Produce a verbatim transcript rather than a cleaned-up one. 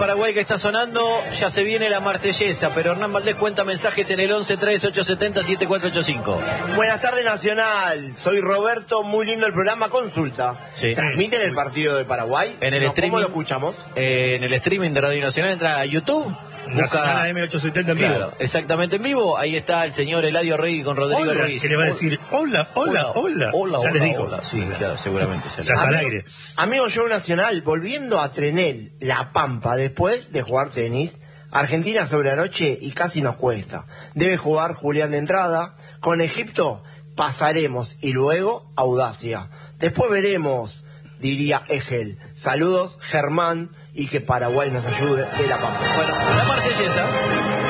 Paraguay que está sonando, ya se viene la marsellesa, pero Hernán Valdés cuenta mensajes en el once tres ocho siete cero siete cuatro ocho cinco. Buenas tardes, Nacional. Soy Roberto, muy lindo el programa. Consulta. Sí. ¿Transmiten el partido de Paraguay? En el no, streaming, ¿Cómo lo escuchamos? Eh, en el streaming de Radio Nacional, entra a YouTube. Nacional M ochocientos setenta en vivo. Claro, exactamente en vivo. Ahí está el señor Eladio Rey con Rodrigo Hola, Ruiz. que le va a decir hola, hola, hola. Hola, ya hola, le dijo. hola. Sí, claro, seguramente. Ya, ya está al Amigo- aire. Amigo Show Nacional, volviendo a Trenel, La Pampa, después de jugar tenis, Argentina sobre anoche y casi nos cuesta. Debe jugar Julián de entrada. Con Egipto pasaremos y luego Audacia. Después veremos, diría Egel. Saludos, Germán, y que Paraguay nos ayude de La Pampa. Bueno, la marsellesa.